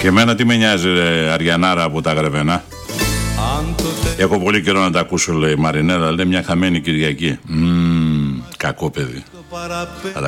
Και εμένα τι με νοιάζει, Αριανάρα από τα Γρεβενά. Έχω πολύ καιρό να τα ακούσω, λέει η Μαρινέλα. Λέει μια χαμένη Κυριακή. Κακό παιδί. Θα τα